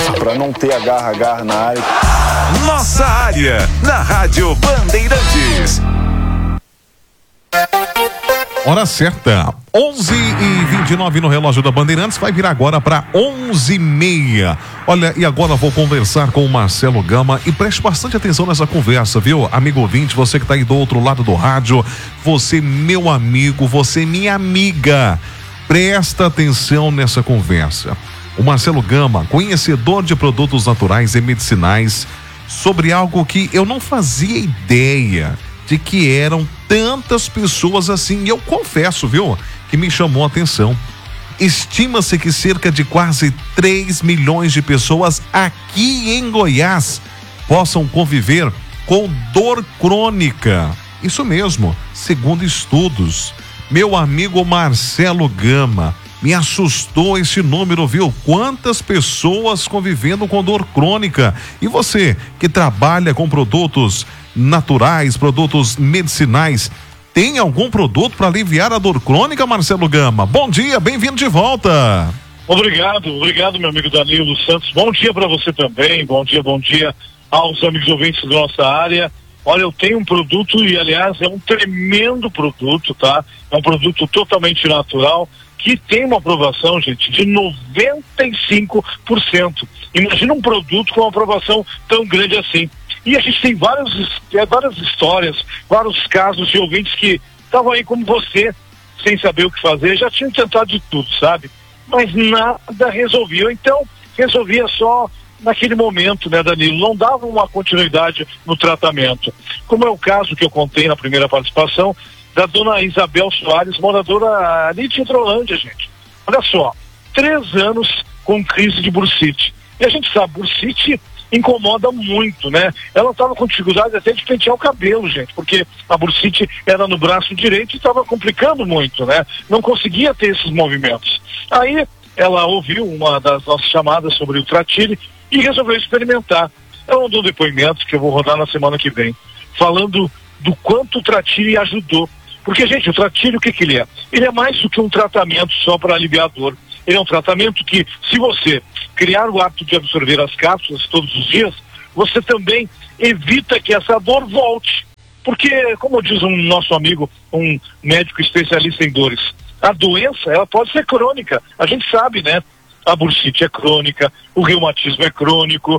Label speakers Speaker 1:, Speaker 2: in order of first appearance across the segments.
Speaker 1: Para não ter agarra na área.
Speaker 2: Nossa área, na Rádio Bandeirantes.
Speaker 3: Hora certa, 11h29 no relógio da Bandeirantes, vai virar agora para 11h30. Olha, e agora vou conversar com o Marcelo Gama e preste bastante atenção nessa conversa, viu? Amigo ouvinte, você que está aí do outro lado do rádio, você meu amigo, você minha amiga, presta atenção nessa conversa. O Marcelo Gama, conhecedor de produtos naturais e medicinais, sobre algo que eu não fazia ideia de que eram tantas pessoas assim. E eu confesso, viu, que me chamou a atenção. Estima-se que cerca de quase 3 milhões de pessoas aqui em Goiás possam conviver com dor crônica. Isso mesmo, segundo estudos. Meu amigo Marcelo Gama, me assustou esse número, viu? Quantas pessoas convivendo com dor crônica. E você que trabalha com produtos naturais, produtos medicinais, tem algum produto para aliviar a dor crônica, Marcelo Gama? Bom dia, bem-vindo de volta.
Speaker 4: Obrigado, meu amigo Danilo Santos. Bom dia para você também. Bom dia aos amigos ouvintes da nossa área. Olha, eu tenho um produto e, aliás, é um tremendo produto, tá? É um produto totalmente natural que tem uma aprovação, gente, de 95%. Imagina um produto com uma aprovação tão grande assim. E a gente tem várias histórias, vários casos de ouvintes que estavam aí como você, sem saber o que fazer, já tinham tentado de tudo, sabe? Mas nada resolvia. Então, resolvia só naquele momento, né, Danilo? Não dava uma continuidade no tratamento. Como é o caso que eu contei na primeira participação, da dona Isabel Soares, moradora ali de Hidrolândia, gente. Olha só, 3 anos com crise de bursite. E a gente sabe, bursite incomoda muito, né? Ela estava com dificuldade até de pentear o cabelo, gente, porque a bursite era no braço direito e estava complicando muito, né? Não conseguia ter esses movimentos. Aí ela ouviu uma das nossas chamadas sobre o Tratile e resolveu experimentar. Ela mandou um depoimento que eu vou rodar na semana que vem, falando do quanto o Tratile ajudou. Porque, gente, o Tratile, o que ele é? Ele é mais do que um tratamento só para aliviar a dor. Ele é um tratamento que, se você criar o hábito de absorver as cápsulas todos os dias, você também evita que essa dor volte. Porque, como diz um nosso amigo, um médico especialista em dores, a doença, ela pode ser crônica. A gente sabe, né? A bursite é crônica, o reumatismo é crônico,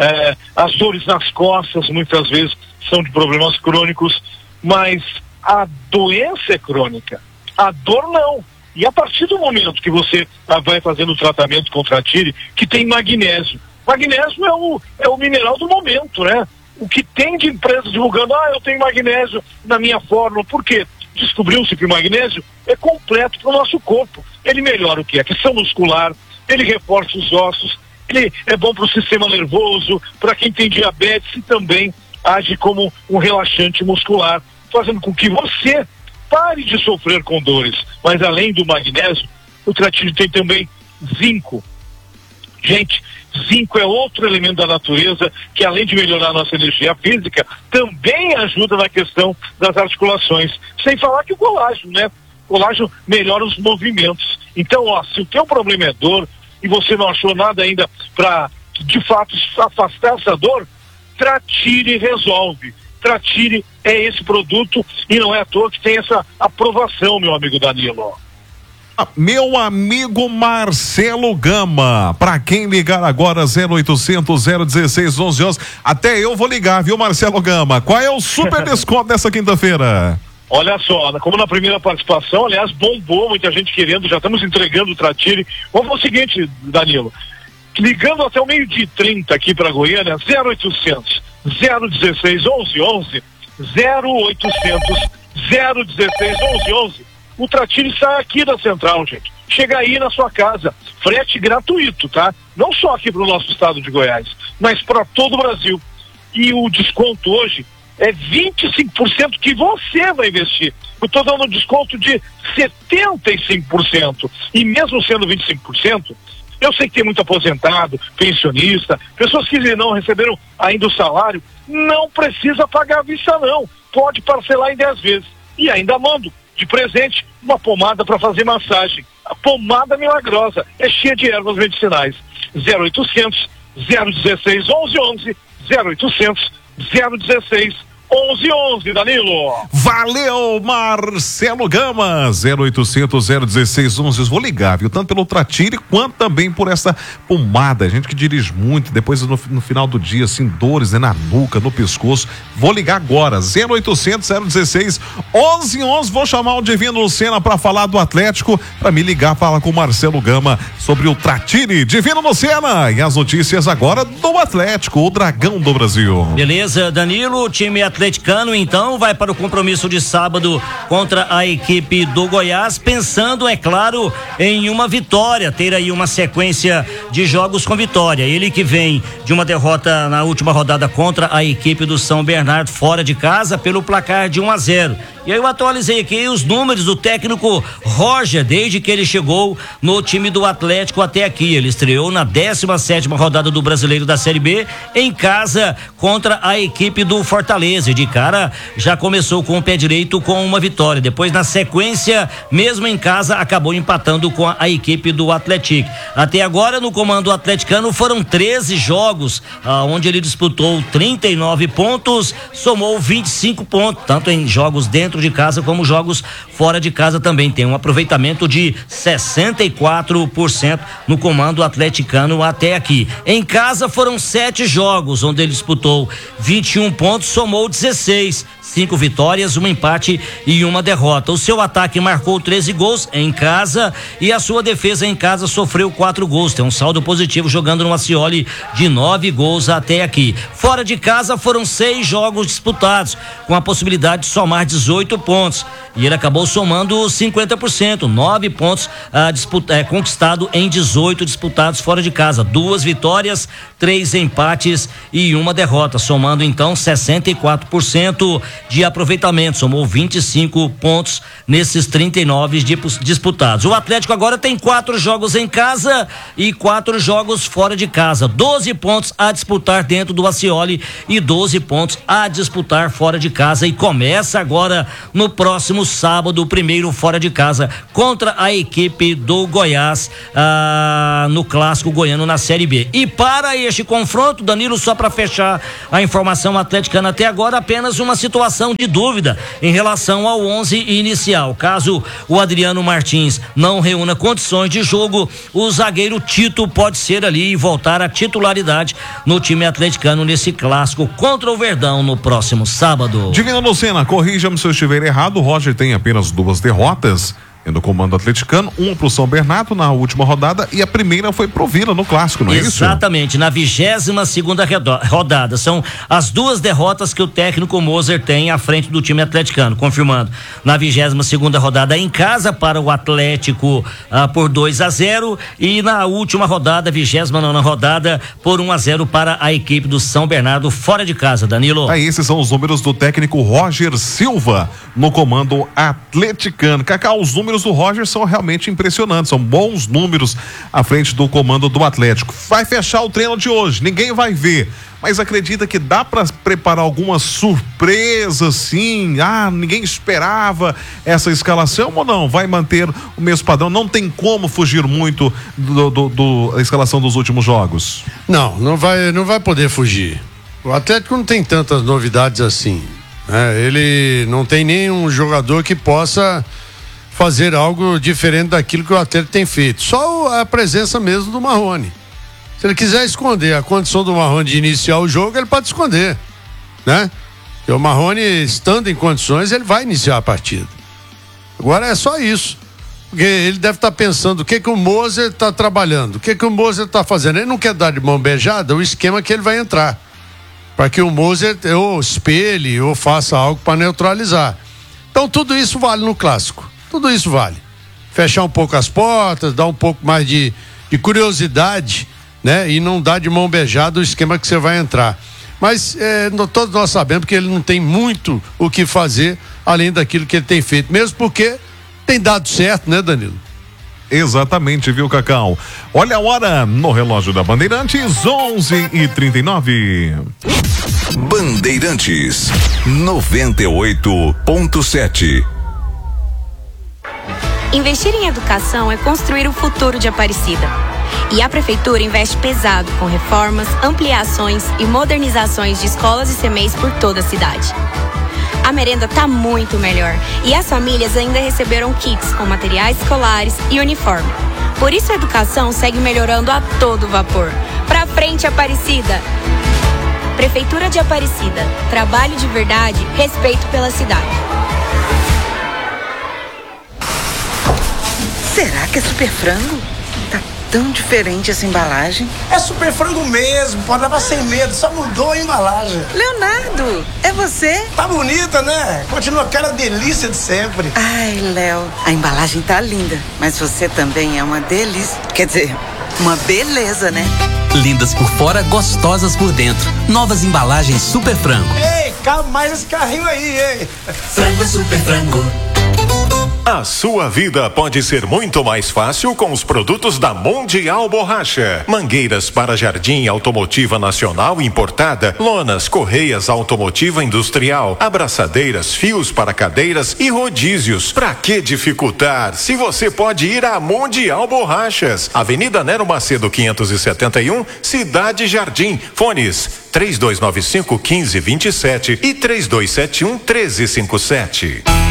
Speaker 4: as dores nas costas muitas vezes são de problemas crônicos, mas a doença é crônica, a dor não. E a partir do momento que você vai fazendo o tratamento com Tratile, que tem magnésio. Magnésio é o mineral do momento, né? O que tem de empresa divulgando, eu tenho magnésio na minha fórmula. Por quê? Descobriu-se que o magnésio é completo para o nosso corpo. Ele melhora o quê? A questão muscular, ele reforça os ossos, ele é bom para o sistema nervoso, para quem tem diabetes e também age como um relaxante muscular, fazendo com que você pare de sofrer com dores. Mas além do magnésio, o Tratile tem também zinco. Gente, zinco é outro elemento da natureza que, além de melhorar a nossa energia física, também ajuda na questão das articulações. Sem falar que o colágeno, né? O colágeno melhora os movimentos. Então, se o teu problema é dor e você não achou nada ainda para, de fato, afastar essa dor, Tratile resolve. Tratile é esse produto e não é à toa que tem essa aprovação, meu amigo Danilo.
Speaker 3: Meu amigo Marcelo Gama, para quem ligar agora 0800 016 1111, até eu vou ligar, viu, Marcelo Gama? Qual é o super desconto dessa quinta-feira?
Speaker 4: Olha só, como na primeira participação, aliás, bombou, muita gente querendo, já estamos entregando o Tratile. Vamos fazer o seguinte, Danilo, ligando até o 12h30 aqui para Goiânia, 0800 016 1111, 0800 016 1111. O Tratile sai aqui da central, gente. Chega aí na sua casa. Frete gratuito, tá? Não só aqui para o nosso estado de Goiás, mas para todo o Brasil. E o desconto hoje é 25% que você vai investir. Eu estou dando um desconto de 75%. E mesmo sendo 25%, eu sei que tem muito aposentado, pensionista, pessoas que não receberam ainda o salário, não precisa pagar à vista não, pode parcelar em 10 vezes. E ainda mando de presente uma pomada para fazer massagem. A pomada milagrosa, é cheia de ervas medicinais. 0800 016 1111, 0800 016 1111, Danilo.
Speaker 3: Valeu, Marcelo Gama, 0800 016 11. Vou ligar, viu? Tanto pelo Tratire quanto também por essa pomada. Gente que dirige muito, depois no final do dia, assim, dores, né, na nuca, no pescoço. Vou ligar agora, 0800 016 1111. Vou chamar o Divino Lucena para falar do Atlético, para me ligar, falar com o Marcelo Gama sobre o Tratire. Divino Lucena, e as notícias agora do Atlético, o Dragão do Brasil.
Speaker 5: Beleza, Danilo, o time atleticano então vai para o compromisso de sábado contra a equipe do Goiás, pensando, é claro, em uma vitória, ter aí uma sequência de jogos com vitória. Ele que vem de uma derrota na última rodada contra a equipe do São Bernardo fora de casa pelo placar de 1-0. E aí eu atualizei aqui os números do técnico Roger, desde que ele chegou no time do Atlético até aqui. Ele estreou na 17ª rodada do Brasileiro da Série B, em casa contra a equipe do Fortaleza. De cara, já começou com o pé direito com uma vitória. Depois, na sequência, mesmo em casa, acabou empatando com a equipe do Atlético. Até agora, no comando atleticano, foram 13 jogos, onde ele disputou 39 pontos, somou 25 pontos, tanto em jogos dentro de casa como jogos fora de casa também. Tem um aproveitamento de 64% no comando atleticano até aqui. Em casa foram 7 jogos, onde ele disputou 21 pontos, somou 16, 5 vitórias, um empate e uma derrota. O seu ataque marcou 13 gols em casa e a sua defesa em casa sofreu 4 gols. Tem um saldo positivo jogando no Ascioli de 9 gols até aqui. Fora de casa foram 6 jogos disputados, com a possibilidade de somar 18 pontos. E ele acabou somando 50%, 9 pontos conquistado em 18 disputados fora de casa. 2 vitórias, 3 empates e uma derrota, somando então 64% de aproveitamento. Somou 25 pontos nesses 39 disputados. O Atlético agora tem 4 jogos em casa e 4 jogos fora de casa. 12 pontos a disputar dentro do Ascioli e 12 pontos a disputar fora de casa. E começa agora no próximo sábado, o primeiro fora de casa contra a equipe do Goiás, no Clássico Goiano na Série B. E para este confronto, Danilo, só para fechar a informação atleticana até agora, apenas uma situação de dúvida em relação ao 11 inicial. Caso o Adriano Martins não reúna condições de jogo, o zagueiro Tito pode ser ali e voltar à titularidade no time atleticano nesse clássico contra o Verdão no próximo sábado.
Speaker 3: Divino Lucena, corrija-me se eu estiver errado, o Roger tem apenas 2 derrotas no comando atleticano, uma pro São Bernardo na última rodada e a primeira foi pro Vila no Clássico, não é isso?
Speaker 5: Exatamente, na 22ª rodada. São as 2 derrotas que o técnico Moser tem à frente do time atleticano, confirmando. Na 22ª rodada em casa para o Atlético por 2-0 e na última rodada, 29ª rodada, por 1-0 para a equipe do São Bernardo fora de casa, Danilo.
Speaker 3: Aí esses são os números do técnico Roger Silva no comando atleticano. Cacá, os números do Roger são realmente impressionantes, são bons números à frente do comando do Atlético. Vai fechar o treino de hoje, ninguém vai ver, mas acredita que dá para preparar alguma surpresa assim? Ninguém esperava essa escalação ou não? Vai manter o mesmo padrão? Não tem como fugir muito da escalação dos últimos jogos?
Speaker 6: Não vai poder fugir. O Atlético não tem tantas novidades assim, né? Ele não tem nenhum jogador que possa fazer algo diferente daquilo que o Atlético tem feito. Só a presença mesmo do Marrone. Se ele quiser esconder a condição do Marrone de iniciar o jogo, ele pode esconder, né? E o Marrone, estando em condições, ele vai iniciar a partida. Agora é só isso. Porque ele deve estar pensando o que o Moser está trabalhando, o que o Moser está fazendo. Ele não quer dar de mão beijada o esquema que ele vai entrar, para que o Moser ou espelhe ou faça algo para neutralizar. Então tudo isso vale no Clássico. Tudo isso vale. Fechar um pouco as portas, dar um pouco mais de curiosidade, né? E não dar de mão beijada o esquema que você vai entrar. Mas todos nós sabemos que ele não tem muito o que fazer além daquilo que ele tem feito, mesmo porque tem dado certo, né, Danilo?
Speaker 3: Exatamente, viu, Cacau? Olha a hora no relógio da Bandeirantes, 11h39.
Speaker 2: Bandeirantes 98.7.
Speaker 7: Investir em educação é construir o futuro de Aparecida. E a Prefeitura investe pesado com reformas, ampliações e modernizações de escolas e CMEs por toda a cidade. A merenda tá muito melhor e as famílias ainda receberam kits com materiais escolares e uniforme. Por isso a educação segue melhorando a todo vapor. Pra frente, Aparecida! Prefeitura de Aparecida. Trabalho de verdade, respeito pela cidade.
Speaker 8: Será que é Super Frango? Tá tão diferente essa embalagem.
Speaker 9: É Super Frango mesmo, pode levar sem medo, só mudou a embalagem.
Speaker 8: Leonardo, é você?
Speaker 9: Tá bonita, né? Continua aquela delícia de sempre.
Speaker 8: Ai, Léo, a embalagem tá linda, mas você também é uma delícia. Quer dizer, uma beleza, né?
Speaker 10: Lindas por fora, gostosas por dentro. Novas embalagens Super Frango.
Speaker 9: Ei, cabe mais esse carrinho aí, hein?
Speaker 10: Frango Super Frango.
Speaker 2: A sua vida pode ser muito mais fácil com os produtos da Mundial Borracha. Mangueiras para jardim automotiva nacional importada, lonas, correias automotiva industrial, abraçadeiras, fios para cadeiras e rodízios. Pra que dificultar se você pode ir à Mundial Borrachas? Avenida Nero Macedo 571, Cidade Jardim. Fones 3295-1527 e 3271-1357.